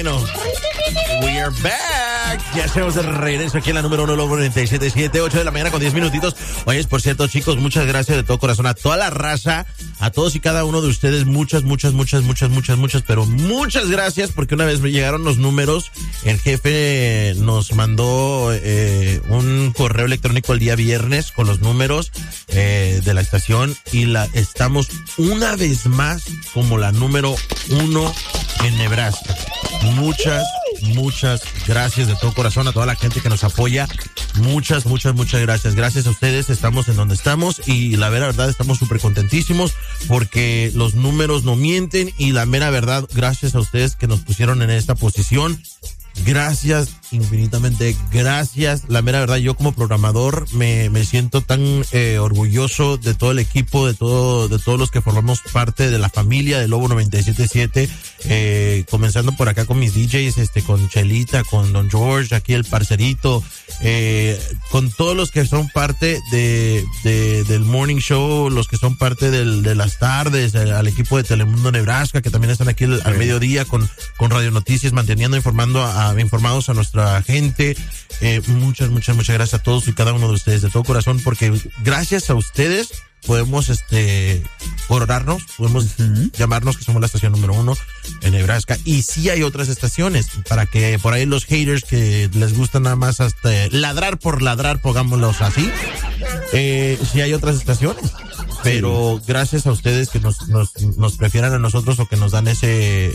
Bueno, we are back. Ya estamos de regreso aquí en la número 1, Lobo 97.7, 8 de la mañana con 10 minutitos. Oye, por cierto, chicos, muchas gracias de todo corazón a toda la raza, a todos y cada uno de ustedes. Muchas, pero muchas gracias, porque una vez me llegaron los números. El jefe nos mandó un correo electrónico el día viernes con los números de la estación, y estamos una vez más como la número 1 en Nebraska. Muchas gracias de todo corazón a toda la gente que nos apoya. Muchas gracias. Gracias a ustedes estamos en donde estamos, y la mera verdad estamos súper contentísimos porque los números no mienten, y la mera verdad, gracias a ustedes que nos pusieron en esta posición. Gracias, infinitamente gracias. La mera verdad, yo como programador me siento tan orgulloso de todo el equipo, de todos los que formamos parte de la familia de Lobo 97.7, comenzando por acá con mis DJs, con Chelita, con Don George, aquí el parcerito, con todos los que son parte del Morning Show, los que son parte de las tardes, al equipo de Telemundo Nebraska, que también están aquí al mediodía con Radio Noticias, manteniendo informados a nuestra gente. Muchas gracias a todos y cada uno de ustedes de todo corazón, porque gracias a ustedes podemos coronarnos, podemos llamarnos que somos la estación número 1 en Nebraska. Y sí hay otras estaciones, para que por ahí los haters que les gusta nada más hasta ladrar por ladrar, pongámoslos así, sí hay otras estaciones, pero gracias a ustedes que nos prefieran a nosotros, o que nos dan ese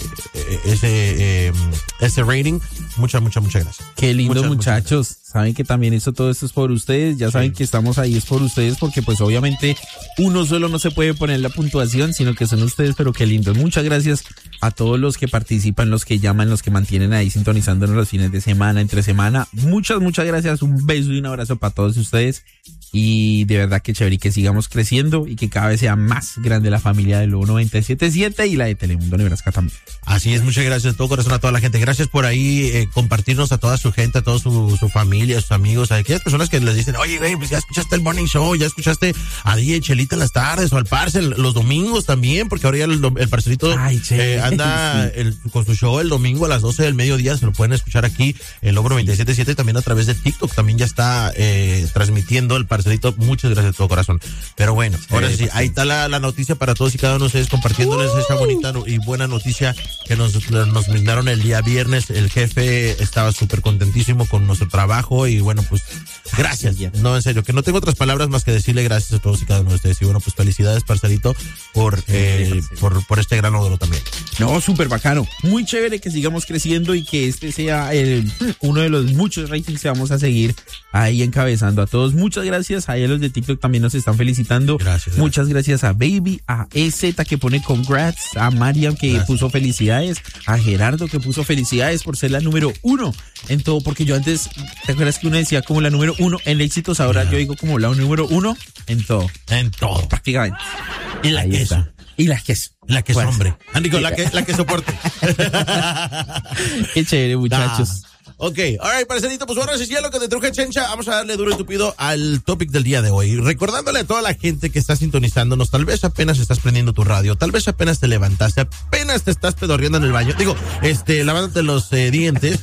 rating. Muchas gracias. Qué lindo, muchachos. Saben que también todo esto es por ustedes. Ya saben que estamos ahí es por ustedes, porque pues obviamente uno solo no se puede poner la puntuación, sino que son ustedes. Pero qué lindo. Muchas gracias a todos los que participan, los que llaman, los que mantienen ahí sintonizándonos los fines de semana, entre semana. Muchas gracias. Un beso y un abrazo para todos ustedes. Y de verdad que chévere, y que sigamos creciendo, y que cada vez sea más grande la familia de Lobo 97.7 y la de Telemundo Nebraska también. Así es, muchas gracias de todo corazón a toda la gente. Gracias por ahí compartirnos a toda su gente, a toda su familia, sus amigos, a aquellas personas que les dicen, oye, güey, pues ya escuchaste el Morning Show, ya escuchaste a DJ Chelita en las tardes, o al Parce los domingos también, porque ahora ya el Parcerito anda con su show el domingo a las 12 del mediodía. Se lo pueden escuchar aquí en Lobo 97.7, también a través de TikTok. También ya está transmitiendo el Parcerito. Muchas gracias de todo corazón. Pero bueno, ahora sí, ahí está la noticia para todos y cada uno de ustedes, compartiéndoles esta bonita y buena noticia que nos brindaron el día viernes. El jefe estaba súper contentísimo con nuestro trabajo, y bueno, pues gracias. No, en serio, que no tengo otras palabras más que decirle gracias a todos y cada uno de ustedes. Y bueno, pues felicidades, Parcerito, por este gran logro también. No, súper bacano. Muy chévere que sigamos creciendo, y que este sea uno de los muchos ratings que vamos a seguir ahí encabezando. A todos, muchas gracias. Ahí a los de TikTok también nos están felicitando. Gracias. Muchas gracias a Baby, a EZ que pone congrats, a Mariam que puso felicidades, a Gerardo que puso felicidades por ser la número 1 en todo, porque yo antes, ¿te acuerdas que uno decía como la número 1 en éxitos? Ahora yo digo como la número 1 en todo. En todo. Prácticamente. Y la queso. Está. Y la queso. La queso, hombre. Digo, la que soporte. Qué chévere, muchachos. Ok, alright, Parcerito, pues ahora sí, ya lo que te truje, Chencha, vamos a darle duro y tupido al topic del día de hoy. Recordándole a toda la gente que está sintonizándonos, tal vez apenas estás prendiendo tu radio, tal vez apenas te levantaste, apenas te estás pedorreando en el baño, lavándote los dientes.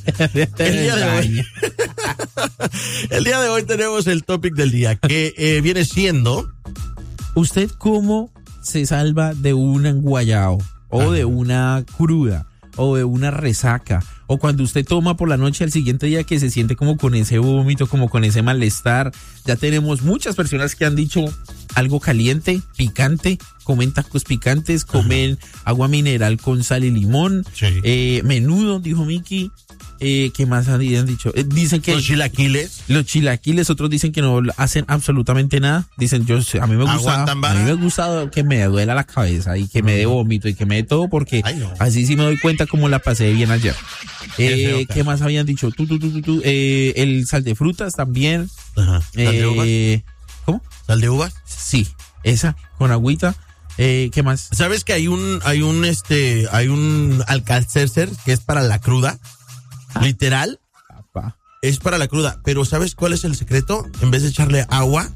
El día de hoy tenemos el topic del día, que viene siendo... ¿Usted cómo se salva de un enguayao, o de una cruda, o de una resaca, o cuando usted toma por la noche al siguiente día que se siente como con ese vómito, como con ese malestar? Ya tenemos muchas personas que han dicho algo caliente, picante, comen tacos picantes, comen agua mineral con sal y limón, menudo, dijo Miki. ¿Qué más han dicho? Dicen que los chilaquiles, otros dicen que no hacen absolutamente nada. Dicen, a mí me gusta que me duela la cabeza, y que me dé vómito, y que me dé todo, porque así sí me doy cuenta cómo la pasé bien ayer. ¿Qué más habían dicho? El sal de frutas también. Ajá. ¿Sal de uvas? ¿Cómo? ¿Sal de uvas? Sí, esa, con agüita. ¿Qué más? ¿Sabes que hay un Alka-Seltzer que es para la cruda? Literal, es para la cruda. Pero ¿sabes cuál es el secreto? En vez de echarle agua,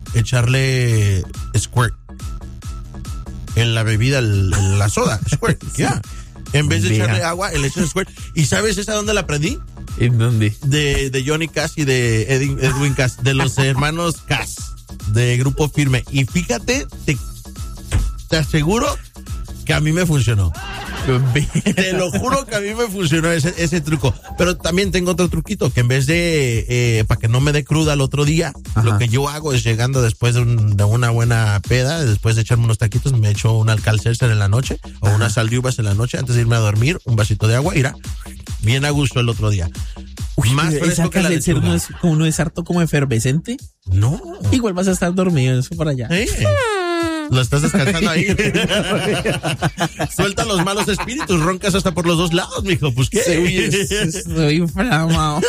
echarle squirt en la bebida, la soda, squirt, ya. En vez de echarle agua, le echas squirt. ¿Y sabes esa dónde la aprendí? ¿En dónde? De Johnny Cass y de Edwin Cass, de los hermanos Cass, de Grupo Firme. Y fíjate, te aseguro que a mí me funcionó. Te lo juro que a mí me funcionó ese truco. Pero también tengo otro truquito, que en vez de, para que no me dé cruda el otro día, lo que yo hago es llegando después de una buena peda, después de echarme unos taquitos, me echo un Alka-Seltzer en la noche, o una sal de uvas en la noche, antes de irme a dormir, un vasito de agua, irá bien a gusto el otro día. Más fresco que la lechuga. ¿No es harto como efervescente? No. Igual vas a estar dormido, eso por allá. Lo estás descansando ahí. Suelta los malos espíritus, roncas hasta por los dos lados, mijo. Pues qué. Estoy inflamado.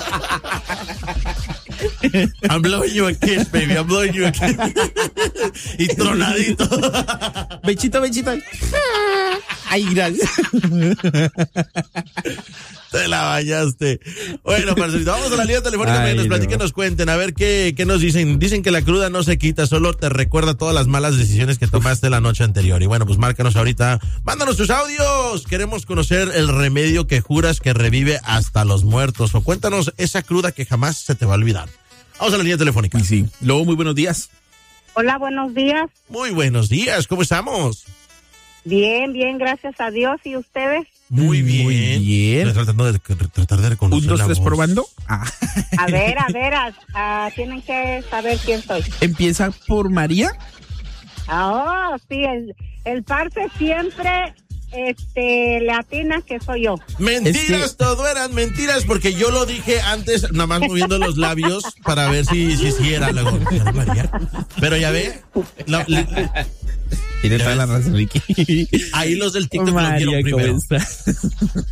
I'm blowing you a kiss, baby. I'm blowing you a kiss. Y tronadito. Bechito. Ay, gracias. Te la bañaste. Bueno, parcerito, vamos a la línea telefónica para que nos platiquen, nos cuenten, a ver qué nos dicen. Dicen que la cruda no se quita, solo te recuerda todas las malas decisiones que tomaste la noche anterior. Y bueno, pues márcanos ahorita, mándanos tus audios. Queremos conocer el remedio que juras que revive hasta los muertos. O cuéntanos esa cruda que jamás se te va a olvidar. Vamos a la línea telefónica. Sí. Lobo, muy buenos días. Hola, buenos días. Muy buenos días, ¿cómo estamos? Bien, gracias a Dios. ¿Y ustedes? Muy bien. Estoy tratando de tratar de reconocer 1, 2, 3, probando. A ver, tienen que saber quién soy. ¿Empieza por María? Sí, el parce siempre le atina que soy yo. Mentiras, todo eran mentiras, porque yo lo dije antes, nada más moviendo los labios para ver si era la María. Pero ya ve, tiene toda la razón, Ricky. Ahí los del TikTok María, lo vieron primero. ¿cómo estás?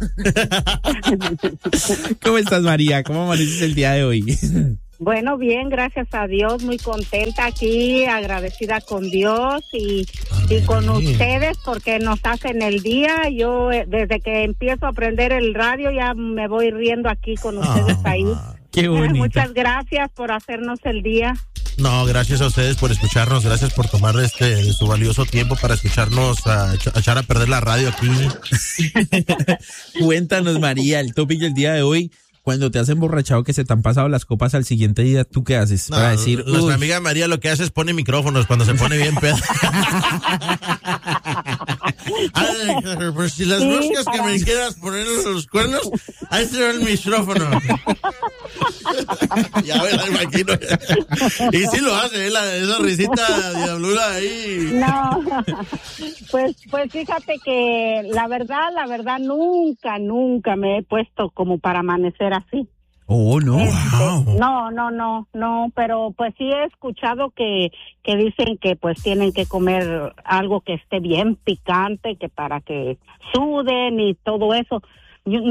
¿Cómo estás, María? ¿Cómo amaneces el día de hoy? Bueno, bien, gracias a Dios, muy contenta aquí, agradecida con Dios y con ustedes porque nos hacen el día. Yo desde que empiezo a aprender el radio ya me voy riendo aquí con ustedes ahí. Qué bonito. Muchas gracias por hacernos el día. No, gracias a ustedes por escucharnos, gracias por tomar su valioso tiempo para escucharnos a echar a perder la radio aquí. Cuéntanos, María, el topic del día de hoy. Cuando te has emborrachado que se te han pasado las copas al siguiente día, ¿tú qué haces? No, para decir, nuestra amiga María lo que hace es pone micrófonos cuando se pone bien peda. Pues si las buscas que me quieras poner los cuernos, ahí se ve el micrófono. Ya me la imagino. Y sí lo hace, esa risita diablura ahí. No, pues fíjate que la verdad nunca me he puesto como para amanecer así. Oh, no. Wow. No, pero pues sí he escuchado que dicen que pues tienen que comer algo que esté bien picante, que para que suden y todo eso. Yo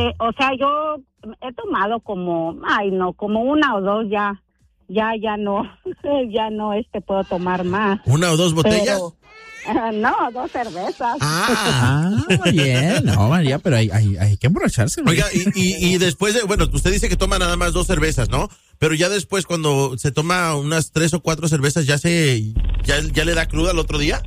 he tomado como 1 o 2 ya no puedo tomar más. 1 o 2 botellas. Pero, no, 2 cervezas. Bien. No, María, pero hay que emborracharse, ¿no? Oiga, y después usted dice que toma nada más 2 cervezas, ¿no? Pero ya después, cuando se toma unas 3 o 4 cervezas, ¿ya le da cruda al otro día?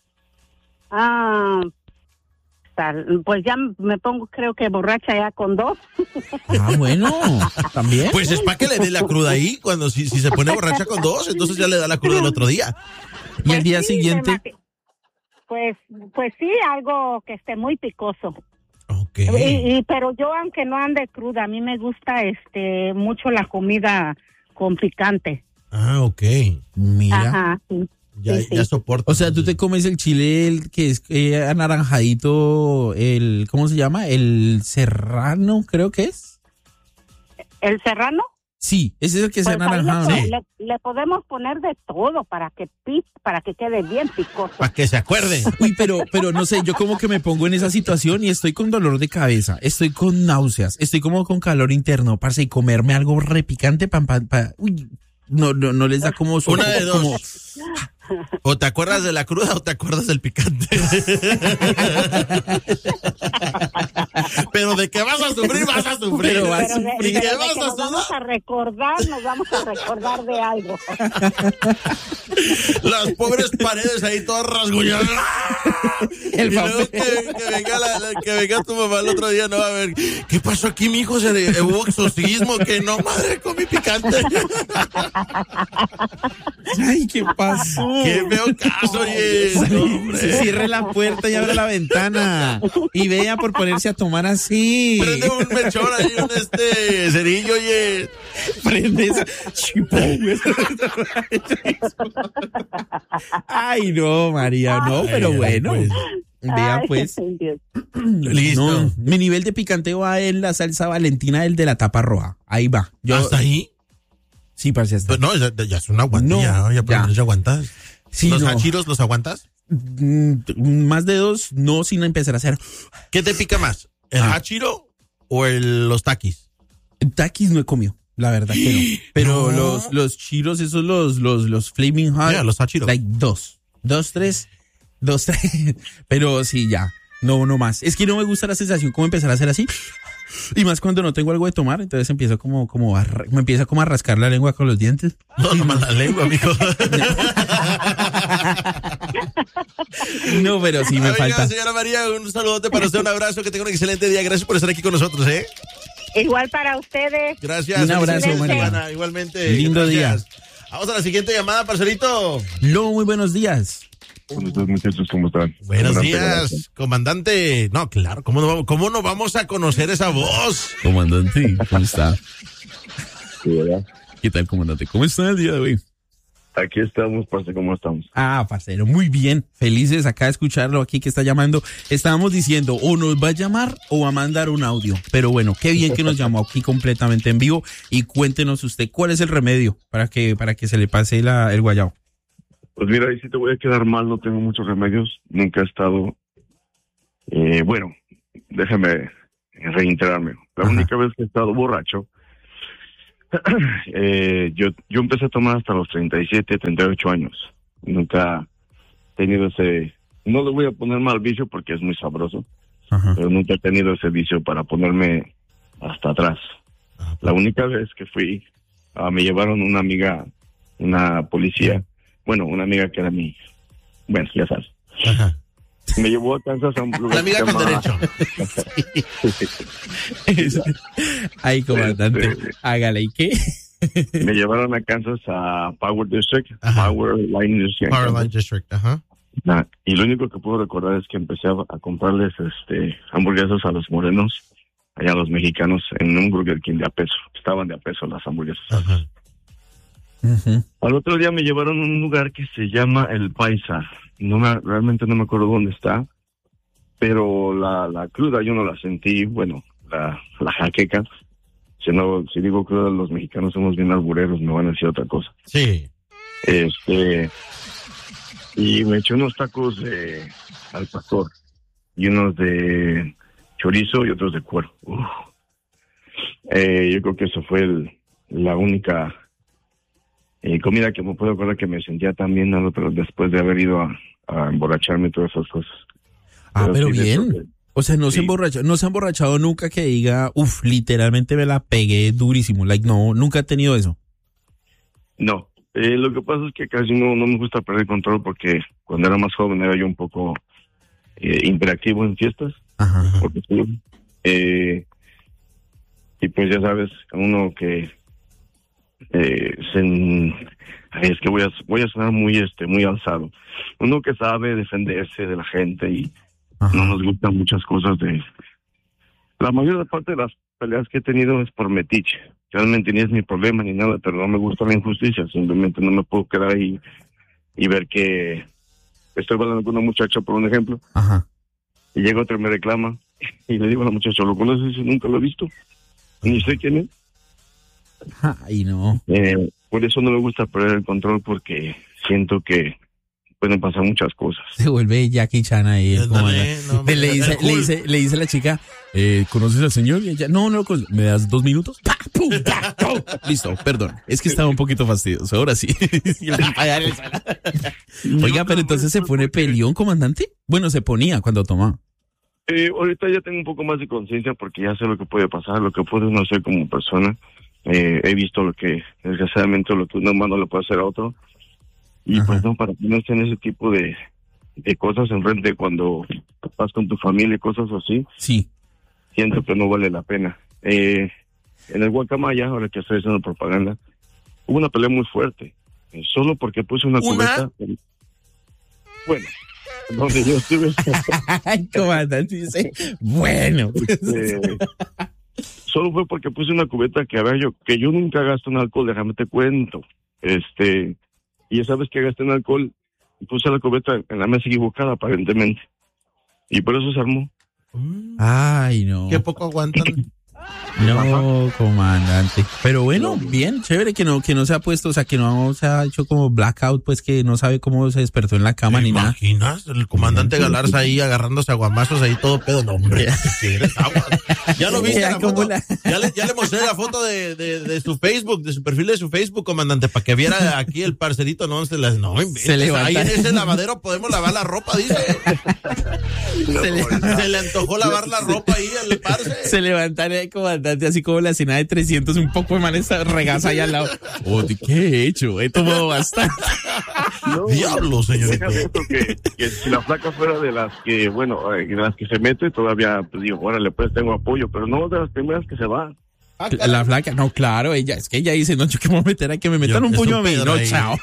Pues ya me pongo, creo que borracha ya con 2. Bueno, también. Pues es para que le dé la cruda ahí, cuando si se pone borracha con 2, entonces ya le da la cruda el otro día. Y el día siguiente. Pues sí, algo que esté muy picoso. Okay. Pero yo, aunque no ande cruda, a mí me gusta mucho la comida con picante. Ok. Mira. Ajá, sí. Ya soporto. O sea, tú te comes el chile el que es anaranjadito, ¿cómo se llama? El serrano, creo que es. ¿El serrano? Sí, ese es el que es anaranjado. Le podemos poner de todo para que quede bien picoso. Para que se acuerde. Uy, pero no sé, yo como que me pongo en esa situación y estoy con dolor de cabeza, estoy con náuseas, estoy como con calor interno, parce, y comerme algo repicante uy, no les da como una de dos. O te acuerdas de la cruda o te acuerdas del picante. Pero de que vas a sufrir, vas a sufrir. Pero de que nos vamos a recordar de algo. Las pobres paredes ahí todas rasguñadas. El y luego papel. que venga tu mamá el otro día, no va a ver. ¿Qué pasó aquí, mi hijo? ¿Se hubo exorcismo? Que no, madre, comí picante. Ay, ¿qué pasó? Qué feo caso, oye. Hombre. Cierre la puerta y abre la ventana. Y vea por ponerse a tomar así. Prende un mechón ahí, un cerillo, oye. Prende eso. Ay, no, María, no, pero Ay, bueno. pues. Vea, Ay, pues. Dios. Listo. No, mi nivel de picanteo va en la salsa Valentina, el de la tapa roja. Ahí va. ¿Hasta ahí? Sí, parce, hasta Pues no, ya es una aguantilla. No, Oye, pero ya. ¿ya aguantas? Sí, ¿Los no. hachiros los aguantas? Más de 2, no, sin empezar a hacer. ¿Qué te pica más? ¿El hachiro o los taquis? Takis no he comido, la verdad que no. Pero No. los chiros, esos los Flaming Hot. Ya, los hachiros. Like 2, 3. Pero sí, ya. No más. Es que no me gusta la sensación como empezar a hacer así. Y más cuando no tengo algo de tomar, entonces empiezo me empieza como a rascar la lengua con los dientes. No, nomás la lengua, mijo. No, pero sí me Oiga, falta. señora María, un saludote para usted, un abrazo, que tenga un excelente día. Gracias por estar aquí con nosotros, ¿eh? Igual para ustedes. Gracias. Un abrazo, Feliz fin de María. semana, igualmente. Lindo Gracias. Vamos a la siguiente llamada, parcerito. Muy buenos días. Buenos días, muchachos, ¿cómo están? Buenos Comandante días, Galaxia. comandante. No, claro, ¿cómo no vamos a conocer esa voz? Comandante, ¿cómo está? Sí, ¿verdad? ¿Qué tal, comandante? ¿Cómo está el día de hoy? Aquí estamos, parce, ¿cómo estamos? Ah, parcero, muy bien. Felices acá de escucharlo aquí que está llamando. Estábamos diciendo, o nos va a llamar o va a mandar un audio. Pero bueno, qué bien que nos llamó aquí completamente en vivo. Y cuéntenos usted, ¿cuál es el remedio para que se le pase el guayabo? Pues mira, ahí sí te voy a quedar mal, no tengo muchos remedios, nunca he estado... bueno, déjame reiterarme. La Ajá. única vez que he estado borracho, yo empecé a tomar hasta los 37, 38 años. Nunca he tenido ese... No le voy a poner mal vicio porque es muy sabroso, Ajá. pero nunca he tenido ese vicio para ponerme hasta atrás. La única vez que fui, me llevaron una amiga, una policía, bueno, una amiga que era bueno, ya sabes. Ajá. Me llevó a Kansas a un lugar La amiga que se con llama- derecho. Ay, comandante, hágale. ¿Y qué? Me llevaron a Kansas a Power District, Ajá. Power Line District. en Powerline Kansas. District, ajá. Y lo único que puedo recordar es que empecé a comprarles hamburguesas a los morenos, allá a los mexicanos, en un Burger King de a peso. Estaban de a peso las hamburguesas. Ajá. Ujú. Al otro día me llevaron a un lugar que se llama El Paisa. Realmente no me acuerdo dónde está, pero la cruda yo no la sentí. Bueno, la jaqueca. Si digo cruda, los mexicanos somos bien albureros, me van a decir otra cosa. Sí. Y me eché unos tacos al pastor y unos de chorizo y otros de cuero. Uf. Yo creo que eso fue la única comida que me puedo acordar que me sentía tan bien pero después de haber ido a emborracharme y todas esas cosas. Pero sí, de bien. eso O sea, no Sí. se ha emborrachado nunca que diga, literalmente me la pegué durísimo. Like, no, nunca he tenido eso. No, lo que pasa es que casi no me gusta perder control porque cuando era más joven era yo un poco interactivo en fiestas. Ajá. Porque sí. Y pues ya sabes, uno que es que voy a sonar muy alzado. Uno que sabe defenderse de la gente y Ajá. no nos gustan muchas cosas la mayor parte de las peleas que he tenido es por metiche. Realmente ni es mi problema ni nada, pero no me gusta la injusticia. Simplemente no me puedo quedar ahí y ver que estoy hablando con una muchacha, por un ejemplo, Ajá. y llega otro y me reclama y le digo a la muchacha, ¿lo conoces? Y nunca lo he visto, ni sé quién es. Ay, no. Por eso no me gusta perder el control porque siento que pueden pasar muchas cosas. Se vuelve Jackie Chan ahí. el Ándale, comandante. no, le dice a la chica, ¿conoces al señor? Y ella, no lo conozco. ¿Me das 2 minutos? ¡Pa! ¡Pum! ¡Pa! ¡Pum! Listo, perdón. Es que estaba un poquito fastidioso. Ahora sí. Oiga, pero entonces se pone peleón, comandante. Bueno, se ponía cuando tomaba. Ahorita ya tengo un poco más de conciencia porque ya sé lo que puede pasar, lo que puedes no hacer como persona. He visto lo que, desgraciadamente, lo que uno humano le puede hacer a otro. Y Ajá. pues no, para que no esté en ese tipo de cosas enfrente cuando vas con tu familia y cosas así, Sí. siento que no vale la pena. En el Guacamaya, ahora que estoy haciendo propaganda, hubo una pelea muy fuerte, solo porque puse una cubeta. Bueno, donde yo estuve. Ay, comandante dice, bueno. Solo fue porque puse una cubeta que yo nunca gasto en alcohol, déjame te cuento. Y ya sabes que gasté en alcohol, y puse la cubeta en la mesa equivocada, aparentemente. Y por eso se armó. Ay, no. Qué poco aguantan. No, comandante. Pero bueno, bien, chévere que no se ha puesto, o sea, que no se ha hecho como blackout, pues que no sabe cómo se despertó en la cama ¿Te ni nada. imaginas? El comandante Galarza ahí agarrándose a guamazos ahí todo pedo. No, hombre, ¿qué eres agua? Ya lo viste la foto. Ya le mostré la foto de su Facebook, de su perfil de su Facebook, comandante, para que viera aquí el parcerito. Se levanta. Ahí en ese lavadero podemos lavar la ropa, dice. Se le antojó lavar la ropa ahí al parce. Se levantan el comandante así como la escena de 300, un poco de man esa regaza ahí al lado. Oh, ¿qué he hecho? He tomado bastante. No, diablo, señorito. Déjame esto que si la flaca fuera de las que, de las que se mete, todavía, pues digo, órale, pues tengo apoyo, pero no de las primeras que se va. La flaca, no, claro, ella dice, no, yo que me voy a meter a que me metan un puño a mí, no, chao.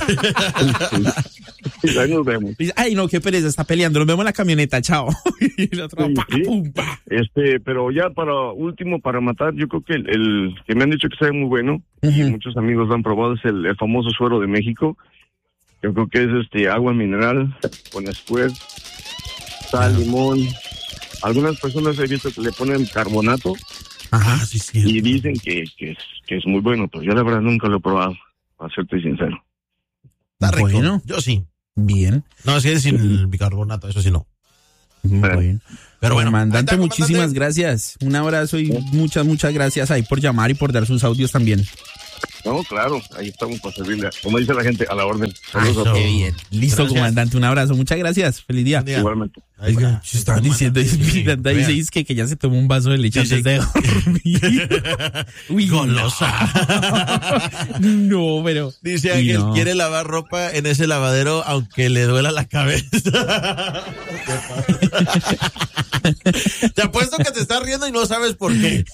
Ahí nos vemos. Ay, no, qué pereza, está peleando, nos vemos en la camioneta, chao. Y el otro, sí. Pero ya para último, para matar, yo creo que el que me han dicho que sabe muy bueno, y muchos amigos lo han probado, es el famoso suero de México. Yo creo que es agua mineral con squirt, sal, limón. Algunas personas he visto que le ponen carbonato. Ajá, sí. Y dicen que es muy bueno, pero yo la verdad nunca lo he probado, para serte sincero. Está rico. Bueno. Yo sí. Bien. No, es que sin el bicarbonato, eso sí no. Bueno. Pero bueno. Comandante, muchísimas gracias. Un abrazo y muchas gracias ahí por llamar y por dar sus audios también. No, claro, ahí estamos para servirle. Como dice la gente, a la orden. Saludos a todos. Qué bien. Listo, gracias. Comandante, un abrazo. Muchas gracias. Feliz día. Igualmente. Están diciendo, dice que ya se tomó un vaso de leche antes de dormir. Uy, golosa. No, pero. Dice que él quiere lavar ropa en ese lavadero aunque le duela la cabeza. Te apuesto que te estás riendo y no sabes por qué.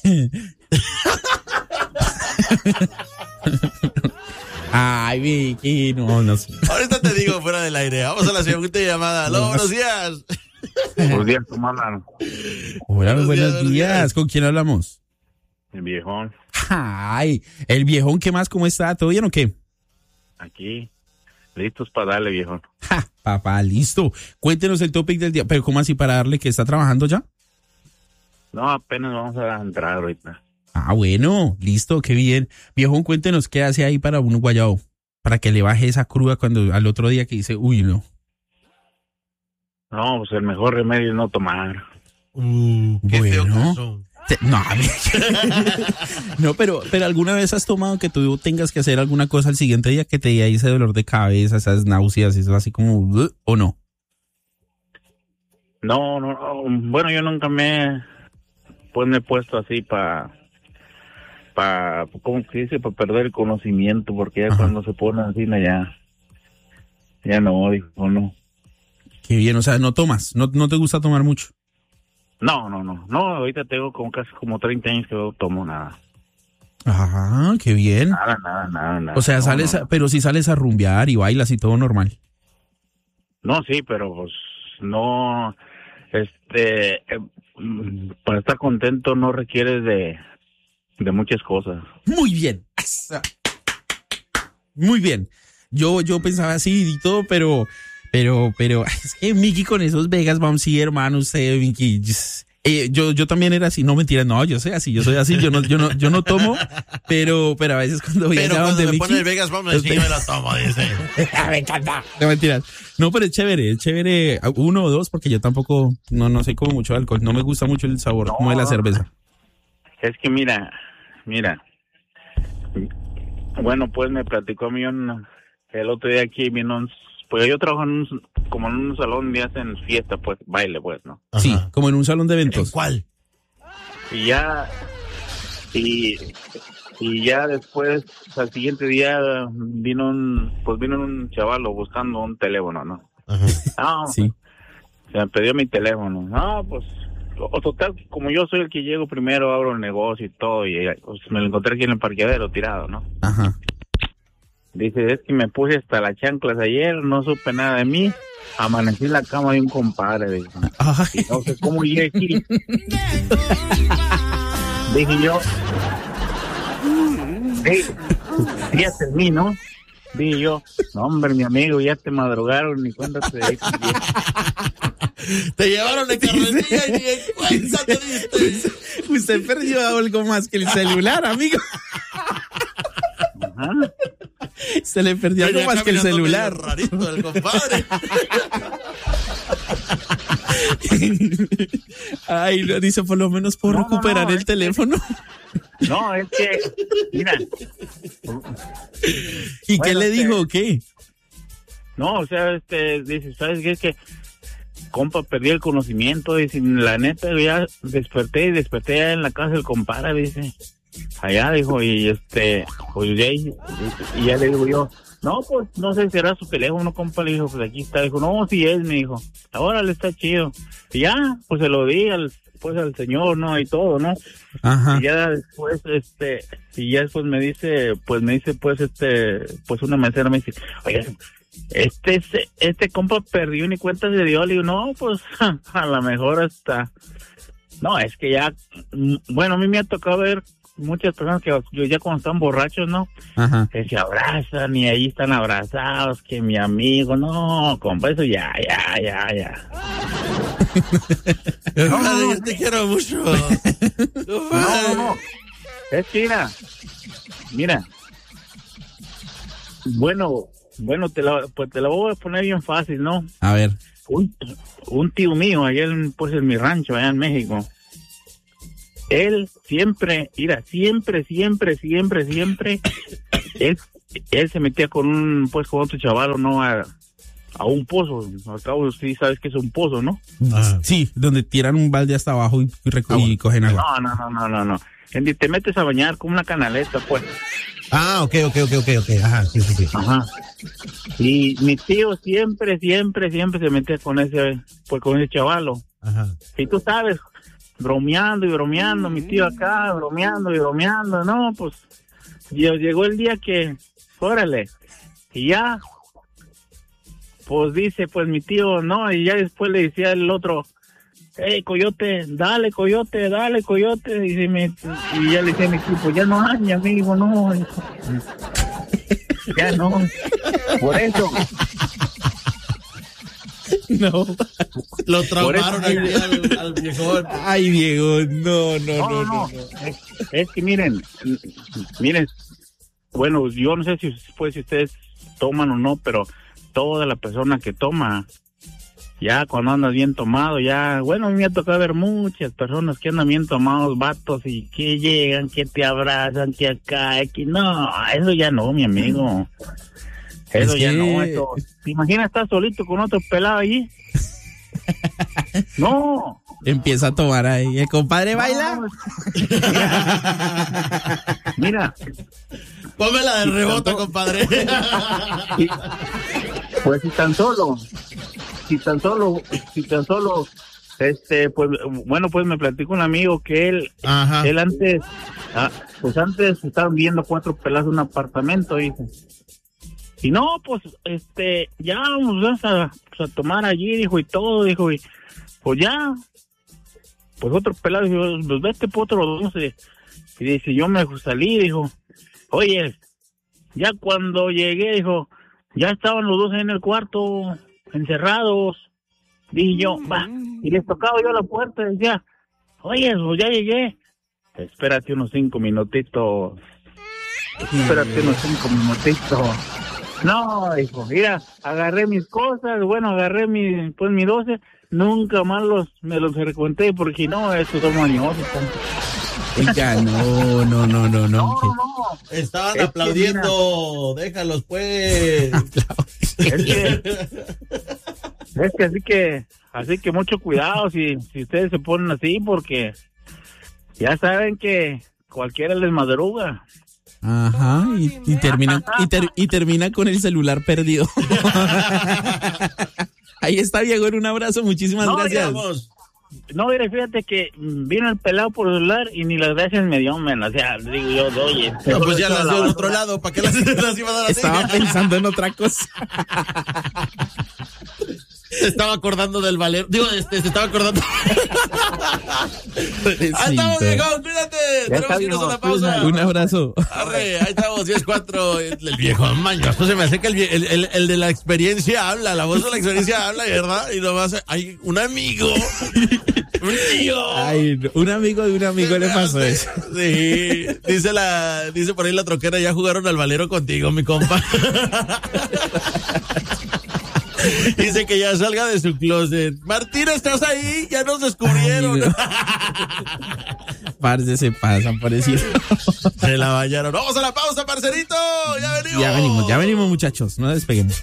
Ay, Vicky, no sé. Ahorita te digo fuera del aire. Vamos a la segunda llamada. Aló, buenos días. Buenos días, comandante. Hola, buenos días. ¿Con quién hablamos? El viejón. Ay, el viejón, ¿qué más? ¿Cómo está? ¿Todo bien o qué? Aquí, listos para darle, viejón. Papá, listo. Cuéntenos el topic del día. Pero ¿cómo así para darle que está trabajando ya? No, apenas vamos a entrar ahorita. Bueno, listo, qué bien. Viejón, cuéntenos qué hace ahí para un guayabo, para que le baje esa cruda cuando al otro día que dice, uy, no. No, pues el mejor remedio es no tomar. Qué feo caso. No, pero alguna vez has tomado que tú tengas que hacer alguna cosa al siguiente día que te dé ese dolor de cabeza, esas náuseas, eso así como, ¿o no? No. Bueno, yo nunca me he puesto así para ¿cómo se dice? Para perder el conocimiento, porque ya cuando se pone así, ya no, dijo, no. Qué bien, o sea, no tomas, no te gusta tomar mucho. No, ahorita tengo casi como 30 años que no tomo nada. Ajá, qué bien. Nada. O sea, pero si sales a rumbear y bailas y todo normal. No, sí, pero pues no, para estar contento no requieres de muchas cosas. Muy bien. Muy bien. Yo pensaba así y todo, pero es que Mickey con esos Vegas Bomb, sí, hermano, usted, Mickey. Yo también era así, no mentira, no, yo soy así, yo no tomo, pero a veces cuando voy allá donde me Mickey, pone el Vegas Bomb, sí me lo tomo, dice. Me encanta. No mentiras. No, pero es chévere, uno o dos, porque yo tampoco, no sé como mucho de alcohol, no me gusta mucho el sabor como de la cerveza. Es que mira, bueno, pues me platicó a mí el otro día aquí vino pues yo trabajo como en un salón de hacen fiesta, pues, baile, pues, ¿no? Ajá. Sí, como en un salón de eventos. ¿En cuál? Y ya después, al siguiente día, vino un chaval buscando un teléfono, ¿no? No, Sí. se me perdió mi teléfono. No, pues, total, como yo soy el que llego primero, abro el negocio y todo, y pues, me lo encontré aquí en el parqueadero tirado, ¿no? Ajá. Dice, es que me puse hasta las chanclas ayer, no supe nada de mí, amanecí en la cama de un compadre, dice. Ay. Y no sé cómo llegué aquí. Dije yo, fíjate en mí, ¿no? Dije yo, no, hombre, mi amigo, ya te madrugaron, ni cuenta te diste. Te llevaron de carretilla y ni en cuenta te diste. Usted perdió algo más que el celular, amigo. Ajá. Se le perdió algo Venía más que el caminando celular. medio rarito el compadre. Ay, no, dice, por lo menos puedo recuperar el teléfono. No, es que, mira. ¿Y Bueno, qué le dijo o qué? No, o sea, dice, ¿sabes qué? Es que, compa, perdí el conocimiento, dice, la neta, ya desperté allá en la casa del compadre, dice, allá, dijo, y pues ya le digo yo, no, pues, no sé si será su teléfono, compa, le dijo, pues aquí está, dijo, no, sí es, me dijo, ahora le está chido, y ya, pues se lo di al señor, ¿no? Y todo, ¿no? Ajá. Y ya después, y ya después me dice, pues una mesera me dice, oye, este compa perdió ni cuenta se dio. Le digo, no, pues a lo mejor hasta, no, es que ya, bueno, a mí me ha tocado ver muchas personas que yo ya cuando están borrachos, ¿no? Ajá. Que se abrazan y ahí están abrazados, que mi amigo, no, compa, eso ya. Compadre, yo te quiero mucho. No. Es que mira. Bueno, te la voy a poner bien fácil, ¿no? A ver. Un tío mío allá en mi rancho, allá en México. Él siempre, él se metía con otro chavalo, ¿no? A un pozo. Al cabo, sí sabes que es un pozo, ¿no? Sí, donde tiran un balde hasta abajo y cogen agua. No. Te metes a bañar con una canaleta, pues. Ah, ok. Ajá, sí. Ajá. Y mi tío siempre se metía con ese chavalo. Ajá. Y tú sabes, bromeando, mi tío acá, bromeando, no, pues, llegó el día que, órale, y ya, pues dice, pues mi tío, no, y ya después le decía el otro, hey, coyote, dale, coyote, y ya le decía a mi tío, pues ya no hay, mi amigo, no, ya no, por eso. No. Lo traumaron al viejón. Ay, Diego, no. Es que miren, bueno, yo no sé si ustedes toman o no, pero toda la persona que toma, ya cuando andas bien tomado, ya, bueno, a mí me ha tocado ver muchas personas que andan bien tomados, vatos, y que llegan, que te abrazan, que acá, que no, eso ya no, mi amigo. Eso ya no, eso. ¿Te imaginas estar solito con otro pelado allí? No. Empieza a tomar ahí. ¿El compadre baila? Mira. Pónmela de rebote, compadre. Pues si tan solo, pues bueno, pues me platicó un amigo que él antes estaban viendo 4 pelados en un apartamento, dice. Y no, pues, ya vamos a tomar allí, dijo, y todo, dijo, y pues ya, pues otro pelado, dijo, pues vete por otro 12. Y dice, yo me salí, dijo, oye, ya cuando llegué, dijo, ya estaban los dos en el cuarto, encerrados. Dije yo, va, y les tocaba yo la puerta, decía, oye, pues ya llegué. Espérate unos 5 minutitos. No, dijo, mira, agarré mis cosas, bueno, agarré mi 12, nunca más me los reconté porque no, estos son mañosos. Ya, no. Estaban aplaudiendo, déjalos pues. Es que así que mucho cuidado si ustedes se ponen así porque ya saben que cualquiera les madruga. Ajá, y termina con el celular perdido. Ahí está, Diego, un abrazo, muchísimas gracias. No, mire, fíjate que vino el pelado por celular y ni las gracias me dio, men. O sea, digo yo, oye. No, pues ya las dio del otro lado, ¿para qué las iba a dar a ti? Estaba pensando en otra cosa. Se estaba acordando del Valero. Digo, se estaba acordando. Ahí estamos, viejo, cuídate. Tenemos que irnos a la pausa. Un abrazo. Arre, ahí estamos, 10-4. El viejo mañoso, se me hace que el de la experiencia habla, la voz de la experiencia habla, ¿verdad? Y nomás hay un amigo. Un tío. Ay, un amigo de un amigo le pasó eso. Sí, dice por ahí la troquera, ya jugaron al Valero contigo, mi compa. Dice que ya salga de su closet. Martín, ¿estás ahí? Ya nos descubrieron. Ay, no. Parce, se pasan, parecido. Se la bañaron. Vamos a la pausa, parcerito. Ya venimos, muchachos. No despeguemos.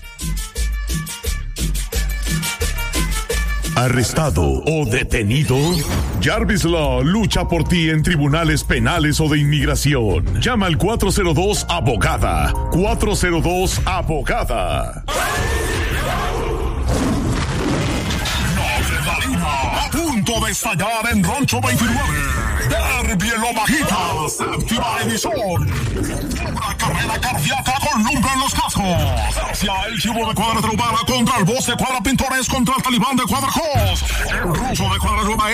¿Arrestado o detenido? Jarvis Law lucha por ti en tribunales penales o de inmigración. Llama al 402-ABOGADA. 402-ABOGADA. A punto de estallar en Rancho 29. Derby en Lomajita, séptima edición. Una carrera cardíaca con lumbre en los cascos. Hacia el Chivo de Cuadra Trubara contra el Boss de Cuadra Pintores contra el Talibán de Cuadra Jos. El ruso de Cuadra Roma